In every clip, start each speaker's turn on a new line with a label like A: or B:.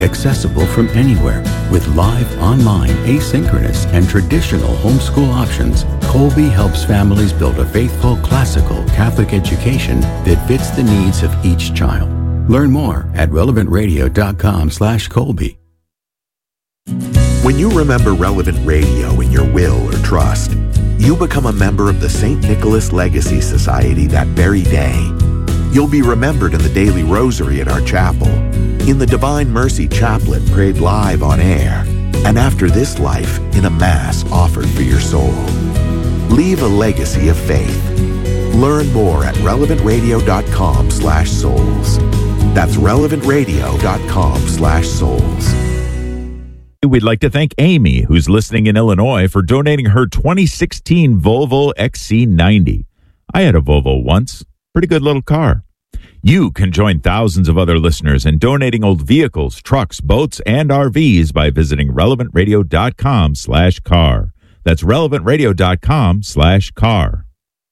A: Accessible from anywhere with live, online, asynchronous, and traditional homeschool options, Colby helps families build a faithful, classical Catholic education that fits the needs of each child. Learn more at relevantradio.com/Colby.
B: When you remember Relevant Radio in your will or trust, you become a member of the St. Nicholas Legacy Society that very day. You'll be remembered in the daily rosary at our chapel, in the Divine Mercy Chaplet prayed live on air, and after this life in a Mass offered for your soul. Leave a legacy of faith. Learn more at relevantradio.com/souls. That's relevantradio.com/souls.
C: We'd like to thank Amy, who's listening in Illinois, for donating her 2016 Volvo XC90. I had a Volvo once. Pretty good little car. You can join thousands of other listeners in donating old vehicles, trucks, boats, and RVs by visiting relevantradio.com/car. That's relevantradio.com/car.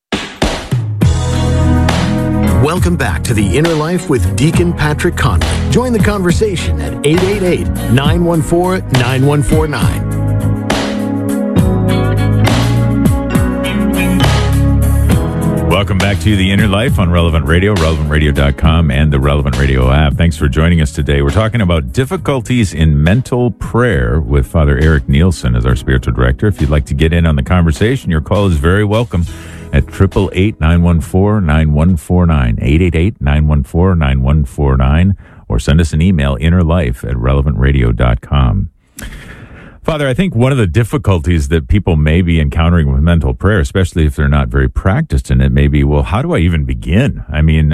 D: Welcome back to The Inner Life with Deacon Patrick Conley. Join the conversation at 888-914-9149.
C: Welcome back to The Inner Life on Relevant Radio, relevantradio.com, and the Relevant Radio app. Thanks for joining us today. We're talking about difficulties in mental prayer with Father Eric Nielsen as our spiritual director. If you'd like to get in on the conversation, your call is very welcome at 888-914-9149, 888-914-9149, or send us an email, innerlife@relevantradio.com. Father, I think one of the difficulties that people may be encountering with mental prayer, especially if they're not very practiced in it, may be, well, how do I even begin? I mean,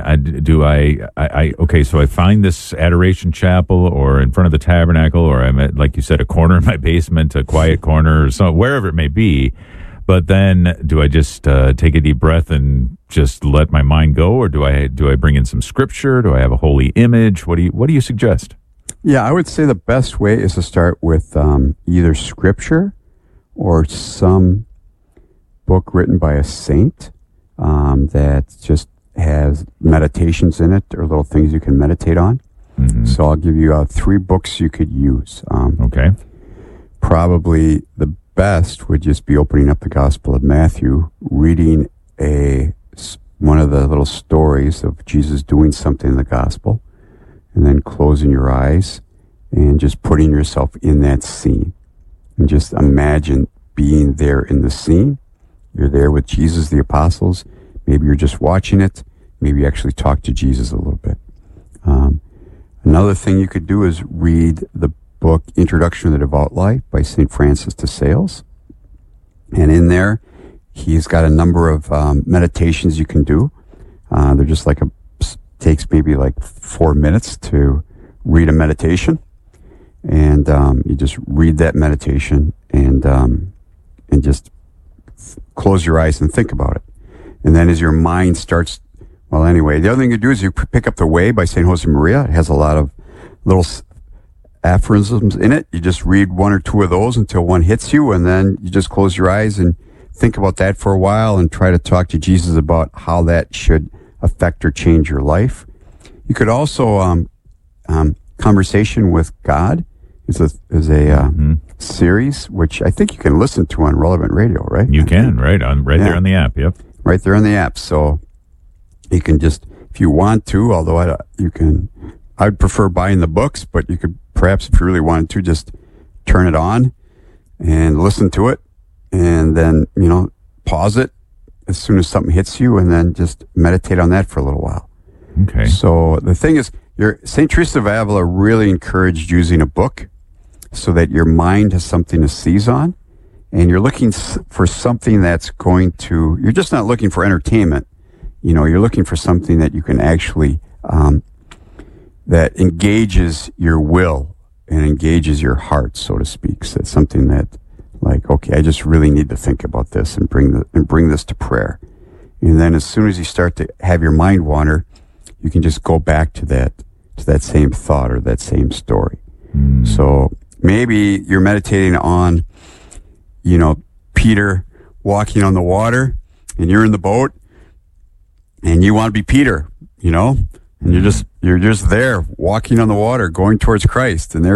C: okay, so I find this adoration chapel or in front of the tabernacle, or I'm at, like you said, a corner in my basement, a quiet corner, or so, wherever it may be. But then do I just take a deep breath and just let my mind go, or do I bring in some scripture? Do I have a holy image? What do you suggest?
E: Yeah, I would say the best way is to start with either scripture or some book written by a saint that just has meditations in it or little things you can meditate on. Mm-hmm. So I'll give you 3 books you could use.
C: Okay.
E: Probably the best would just be opening up the Gospel of Matthew, reading one of the little stories of Jesus doing something in the Gospel, and then closing your eyes and just putting yourself in that scene. And just imagine being there in the scene. You're there with Jesus, the apostles. Maybe you're just watching it. Maybe you actually talk to Jesus a little bit. Another thing you could do is read the book Introduction to the Devout Life by St. Francis de Sales. And in there, he's got a number of meditations you can do. They're just like takes maybe like 4 minutes to read a meditation, and you just read that meditation and just close your eyes and think about it. And then as your mind starts, the other thing you do is you pick up The Way by St. Josemaria. It has a lot of little aphorisms in it. You just read 1 or 2 of those until one hits you, and then you just close your eyes and think about that for a while and try to talk to Jesus about how that should affect or change your life. You could also Conversation with God is a series which I think you can listen to on Relevant Radio, right?
C: You can, right there on the app. Yep,
E: right there on the app. So you can just, if you want to, although I'd prefer buying the books, but you could perhaps, if you really wanted to, just turn it on and listen to it, and then pause it as soon as something hits you, and then just meditate on that for a little while.
C: Okay.
E: So the thing is, St. Teresa of Avila really encouraged using a book so that your mind has something to seize on, and you're looking for something that's going to, you're just not looking for entertainment. You're looking for something that you can actually, that engages your will and engages your heart, so to speak. So it's something that, like, okay, I just really need to think about this and bring this to prayer. And then as soon as you start to have your mind wander, you can just go back to that same thought or that same story. Mm. So maybe you're meditating on, Peter walking on the water, and you're in the boat, and you want to be Peter, And you're just there walking on the water, going towards Christ, and there